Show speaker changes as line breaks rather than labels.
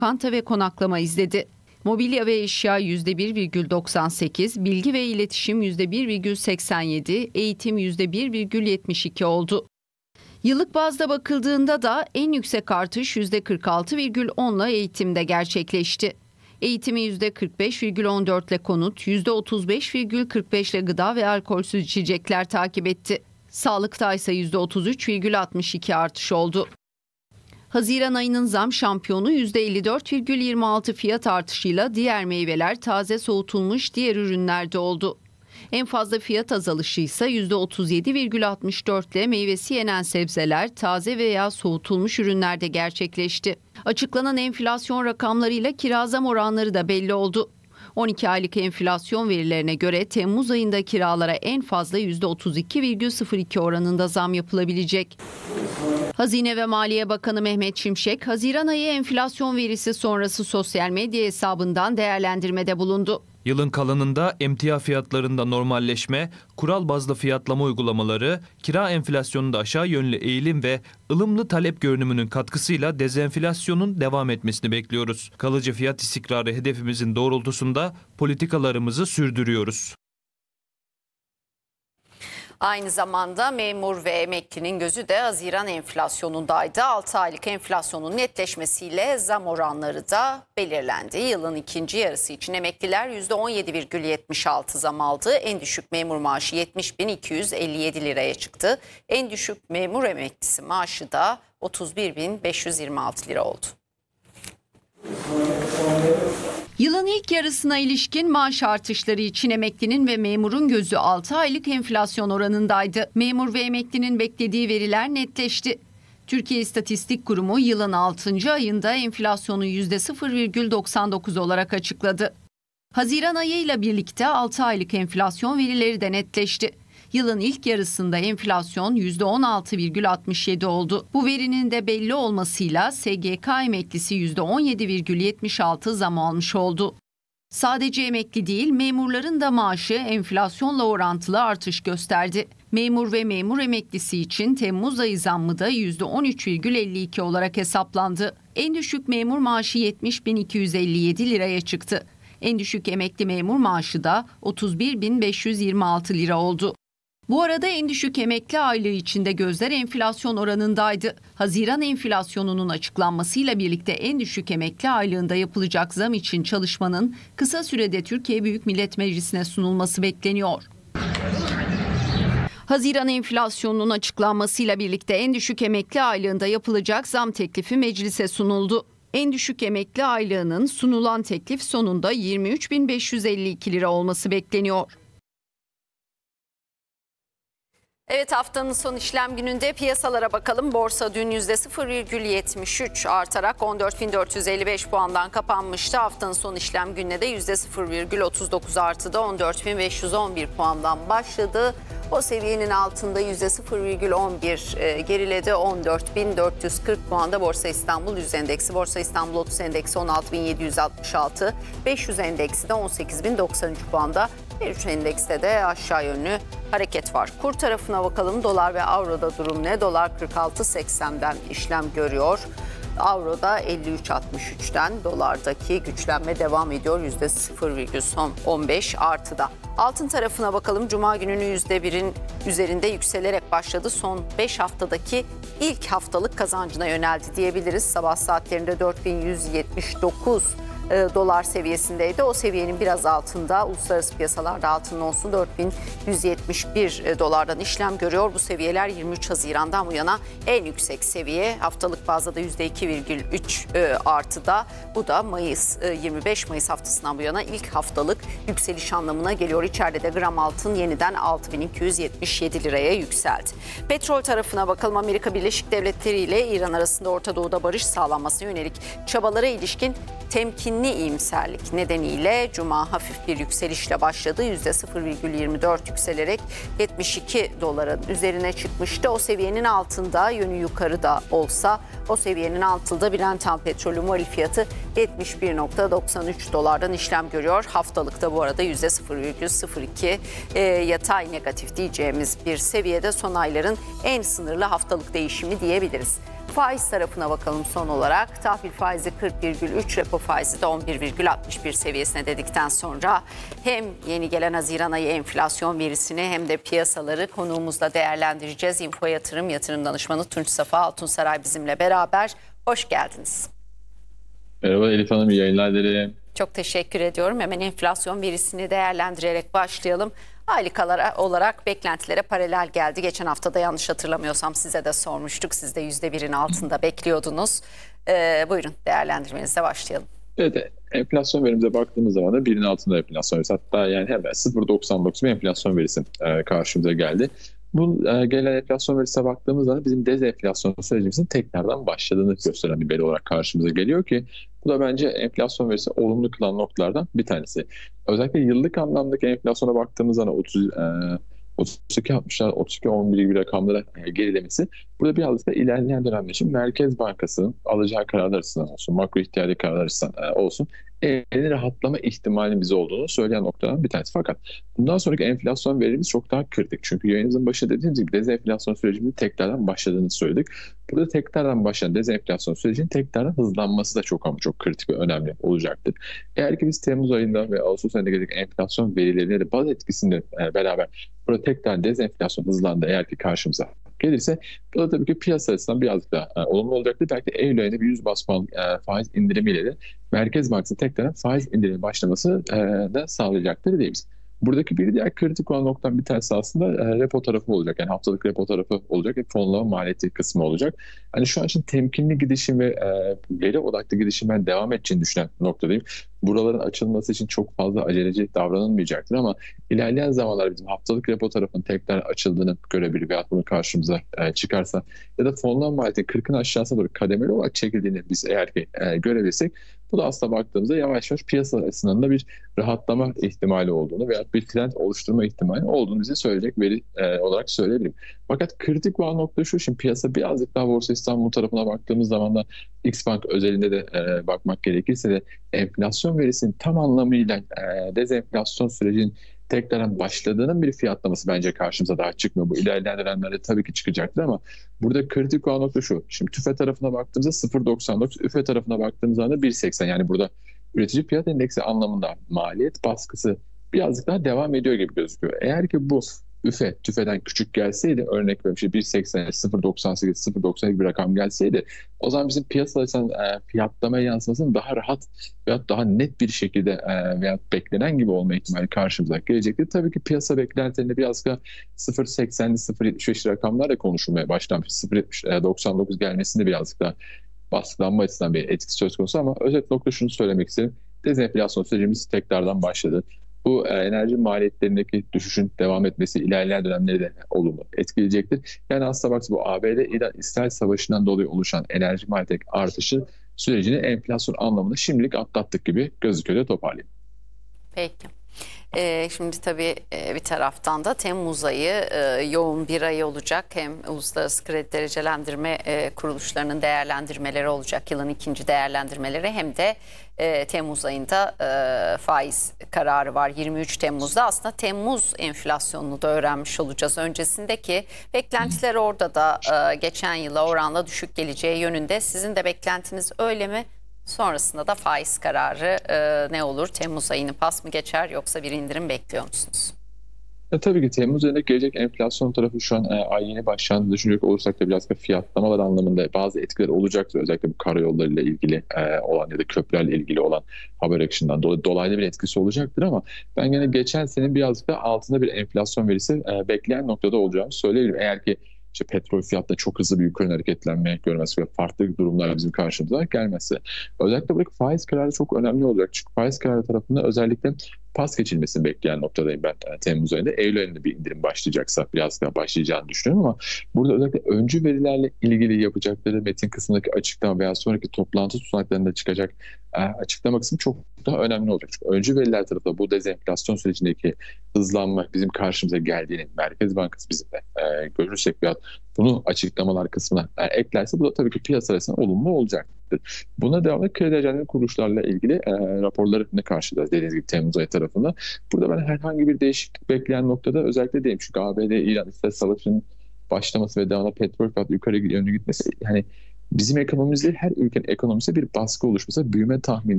lokanta ve konaklama izledi. Mobilya ve eşya %1,98, bilgi ve iletişim %1,87, eğitim %1,72 oldu. Yıllık bazda bakıldığında da en yüksek artış %46,10 ile eğitimde gerçekleşti. Eğitimi %45,14 ile konut, %35,45 ile gıda ve alkolsüz içecekler takip etti. Sağlıkta ise %33,62 artış oldu. Haziran ayının zam şampiyonu %54,26 fiyat artışıyla diğer meyveler, taze soğutulmuş diğer ürünlerde oldu. En fazla fiyat azalışı ise %37,64 ile meyvesi yenen sebzeler, taze veya soğutulmuş ürünlerde gerçekleşti. Açıklanan enflasyon rakamlarıyla kira zam oranları da belli oldu. 12 aylık enflasyon verilerine göre Temmuz ayında kiralara en fazla %32,02 oranında zam yapılabilecek. Hazine ve Maliye Bakanı Mehmet Şimşek, Haziran ayı enflasyon verisi sonrası sosyal medya hesabından değerlendirmede bulundu.
Yılın kalanında emtia fiyatlarında normalleşme, kural bazlı fiyatlama uygulamaları, kira enflasyonunda aşağı yönlü eğilim ve ılımlı talep görünümünün katkısıyla dezenflasyonun devam etmesini bekliyoruz. Kalıcı fiyat istikrarı hedefimizin doğrultusunda politikalarımızı sürdürüyoruz.
Aynı zamanda memur ve emeklinin gözü de Haziran enflasyonundaydı. 6 aylık enflasyonun netleşmesiyle zam oranları da belirlendi. Yılın ikinci yarısı için emekliler %17,76 zam aldı. En düşük memur maaşı 70.257 liraya çıktı. En düşük memur emeklisi maaşı da 31.526 lira oldu.
Yılın ilk yarısına ilişkin maaş artışları için emeklinin ve memurun gözü 6 aylık enflasyon oranındaydı. Memur ve emeklinin beklediği veriler netleşti. Türkiye İstatistik Kurumu yılın 6. ayında enflasyonu %0,99 olarak açıkladı. Haziran ayıyla birlikte 6 aylık enflasyon verileri de netleşti. Yılın ilk yarısında enflasyon %16,67 oldu. Bu verinin de belli olmasıyla SGK emeklisi %17,76 zam almış oldu. Sadece emekli değil, memurların da maaşı enflasyonla orantılı artış gösterdi. Memur ve memur emeklisi için Temmuz ayı zammı da %13,52 olarak hesaplandı. En düşük memur maaşı 70.257 liraya çıktı. En düşük emekli memur maaşı da 31.526 lira oldu. Bu arada en düşük emekli aylığı içinde gözler enflasyon oranındaydı. Haziran enflasyonunun açıklanmasıyla birlikte en düşük emekli aylığında yapılacak zam için çalışmanın kısa sürede Türkiye Büyük Millet Meclisi'ne sunulması bekleniyor. Haziran enflasyonunun açıklanmasıyla birlikte en düşük emekli aylığında yapılacak zam teklifi meclise sunuldu. En düşük emekli aylığının sunulan teklif sonunda 23.552 lira olması bekleniyor.
Evet, haftanın son işlem gününde piyasalara bakalım. Borsa dün %0,73 artarak 14.455 puandan kapanmıştı. Haftanın son işlem gününe de %0,39 artıda 14.511 puandan başladı. O seviyenin altında %0,11 geriledi. 14.440 puanda Borsa İstanbul Yüz Endeksi. Borsa İstanbul 30 Endeksi 16.766. 500 Endeksi de 18.093 puanda. Her endekste de aşağı yönlü hareket var. Kur tarafına bakalım. Dolar ve avroda durum ne? Dolar 46.80'den işlem görüyor. Avroda 53.63'ten, dolardaki güçlenme devam ediyor. %0,15 artıda. Altın tarafına bakalım. Cuma gününü %1'in üzerinde yükselerek başladı. Son 5 haftadaki ilk haftalık kazancına yöneldi diyebiliriz. Sabah saatlerinde 4179 dolar seviyesindeydi. O seviyenin biraz altında uluslararası piyasalarda altının onsu 4171 dolardan işlem görüyor. Bu seviyeler 23 Haziran'dan bu yana en yüksek seviye. Haftalık bazda da %2,3 artıda. Bu da 25 Mayıs haftasından bu yana ilk haftalık yükseliş anlamına geliyor. İçeride de gram altın yeniden 6277 liraya yükseldi. Petrol tarafına bakalım. Amerika Birleşik Devletleri ile İran arasında Orta Doğu'da barış sağlanmasına yönelik çabalara ilişkin temkinli iyimserlik nedeniyle Cuma hafif bir yükselişle başladı. %0,24 yükselerek 72 doların üzerine çıkmıştı. O seviyenin altında, yönü yukarı da olsa o seviyenin altında Brent ham petrolü varil fiyatı 71,93 dolardan işlem görüyor. Haftalıkta bu arada %0,02 yatay negatif diyeceğimiz bir seviyede son ayların en sınırlı haftalık değişimi diyebiliriz. Faiz tarafına bakalım son olarak. Tahvil faizi 40,3, repo faizi de 11,61 seviyesine dedikten sonra hem yeni gelen Haziran ayı enflasyon verisini hem de piyasaları konuğumuzla değerlendireceğiz. Info Yatırım Danışmanı Tunç Safa Altunsaray bizimle beraber. Hoş geldiniz.
Merhaba Elif Hanım, iyi yayınlar dilerim.
Çok teşekkür ediyorum. Hemen enflasyon verisini değerlendirerek başlayalım. Aylık olarak beklentilere paralel geldi. Geçen hafta da yanlış hatırlamıyorsam size de sormuştuk. Siz de %1'in altında bekliyordunuz. Buyurun değerlendirmenize başlayalım.
Evet, enflasyon verimize baktığımız zaman da birinin altında enflasyon verisi. Hatta yani hemen 0,99 bir enflasyon verisi karşımıza geldi. Bu gelen enflasyon verisine baktığımız zaman bizim dezenflasyon sürecimizin tekrardan başladığını gösteren bir veri olarak karşımıza geliyor ki bu da bence enflasyon verisi olumlu kılan noktalardan bir tanesi. Özellikle yıllık anlamdaki enflasyona baktığımız zaman 32.60'lar, 32.11 gibi rakamlara gerilemesi burada birazcık da ilerleyen dönemde için Merkez Bankası'nın alacağı kararlar açısından olsun, makro ihtiyari kararlar açısından olsun elini rahatlama ihtimalinin bize olduğunu söyleyen noktadan bir tanesi. Fakat bundan sonraki enflasyon verimiz çok daha kritik. Çünkü yayınımızın başında dediğimiz gibi dezenflasyon sürecinin tekrardan başladığını söyledik. Burada tekrardan başlayan dezenflasyon sürecinin tekrardan hızlanması da çok ama çok kritik ve önemli olacaktır. Eğer ki biz Temmuz ayında ve Ağustos ayında gelecek enflasyon verilerine de baz etkisiyle beraber burada tekrar dezenflasyon hızlandı eğer ki karşımıza gelirse bu da tabii ki piyasa açısından birazcık daha olumlu olacaktır. Belki de Eylül ayında bir 100 bas puan faiz indirimiyle de Merkez Bankası tekrar faiz indirimi başlaması da sağlayacaktır diyebiliriz. Buradaki bir diğer kritik olan noktadan bir tanesi aslında repo tarafı olacak. Yani haftalık repo tarafı olacak ve fonlama maliyeti kısmı olacak. Hani şu an için temkinli gidişim ve veri odaklı gidişimden devam edeceğini düşünen noktadayım. Buraların açılması için çok fazla aceleci davranılmayacaktır ama ilerleyen zamanlar bizim haftalık repo tarafının tekrar açıldığını görebilir veya bunu karşımıza çıkarsa ya da fonlama maliyeti 40'ın aşağısına doğru kademeli olarak çekildiğini biz eğer ki görebilirsek bu da aslında baktığımızda yavaş yavaş piyasa açısından da bir rahatlama ihtimali olduğunu veya bir trend oluşturma ihtimali olduğunu bize söyleyecek veri olarak söyleyebilirim. Fakat kritik olan nokta şu, şimdi piyasa birazcık daha Borsa İstanbul tarafına baktığımız zaman da Xbank özelinde de bakmak gerekirse de enflasyon verisinin tam anlamıyla dezenflasyon sürecinin tekrardan başladığının bir fiyatlaması bence karşımıza daha çıkmıyor. Bu ilerleyen dönemlerde tabii ki çıkacaktır ama burada kritik olan nokta şu. Şimdi TÜFE tarafına baktığımızda 0,99, ÜFE tarafına baktığımız zaman da 1,80. Yani burada üretici fiyat endeksi anlamında maliyet baskısı birazcık daha devam ediyor gibi gözüküyor. Eğer ki bu TÜFE'den küçük gelseydi, örnek veriyorum 1,80, 0,98, 0,92 bir rakam gelseydi o zaman bizim piyasada fiyatlamaya yansımasının daha rahat veya daha net bir şekilde veya beklenen gibi olma ihtimali karşımıza gelecektir. Tabii ki piyasa beklentilerinde biraz da 0,80'li 0,75 rakamlarla konuşulmaya başlanmış. 0,99 gelmesinde birazcık daha baskılanma açısından bir etkisi söz konusu ama özet nokta şunu söylemek istedim. Dezenflasyon sürecimiz tekrardan başladı. Bu enerji maliyetlerindeki düşüşün devam etmesi ilerleyen dönemleri de olumlu etkileyecektir. Yani aslında bak bu ABD-İsrail savaşından dolayı oluşan enerji maliyeti artışı sürecini enflasyon anlamında şimdilik atlattık gibi gözüküyor, toparlayayım.
Peki. Şimdi tabii bir taraftan da Temmuz ayı yoğun bir ay olacak. Hem uluslararası kredi derecelendirme kuruluşlarının değerlendirmeleri olacak. Yılın ikinci değerlendirmeleri hem de Temmuz ayında faiz kararı var. 23 Temmuz'da aslında Temmuz enflasyonunu da öğrenmiş olacağız. Öncesindeki beklentiler orada da geçen yıla oranla düşük geleceği yönünde. Sizin de beklentiniz öyle mi? Sonrasında da faiz kararı ne olur? Temmuz ayını pas mı geçer yoksa bir indirim bekliyor musunuz?
Tabii ki Temmuz ayında gelecek enflasyon tarafı şu an ay yeni başlandığını düşünecek olursak da biraz da fiyatlamalar anlamında bazı etkiler olacaktır. Özellikle bu karayollarıyla ilgili olan ya da köprülerle ilgili olan haber akışından dolaylı bir etkisi olacaktır ama ben gene geçen sene birazcık da altında bir enflasyon verisi bekleyen noktada olacağını söyleyebilirim. Eğer ki işte petrol fiyatında çok hızlı bir yukarı hareketlenme görmesi ve farklı durumlar bizim karşımıza gelmesi. Özellikle buradaki faiz kararı çok önemli olacak. Çünkü faiz kararı tarafında özellikle pas geçilmesini bekleyen noktadayım ben Temmuz ayında. Eylül ayında bir indirim başlayacaksa biraz daha başlayacağını düşünüyorum ama burada özellikle öncü verilerle ilgili yapacakları metin kısmındaki açıklama veya sonraki toplantı tutanaklarında çıkacak açıklama kısmı çok daha önemli olacak. Çünkü öncü veriler tarafında bu dezenflasyon sürecindeki hızlanma bizim karşımıza geldiğini Merkez Bankası bizimle görürsek veya bunu açıklamalar kısmına eklerse bu da tabii ki piyasa arasında olumlu olacaktır. Buna devamlı kredi derecelendirme kuruluşlarla ilgili raporlarını karşılayacağız dediğiniz gibi Temmuz ayı tarafında. Burada ben herhangi bir değişiklik bekleyen noktada özellikle değilim. Çünkü ABD-İran-İsrail savaşının başlaması ve devamlı petrol fiyatı yukarı yönlü gitmesi yani bizim ekonomimizde her ülkenin ekonomisinde bir baskı oluşması, büyüme tahmini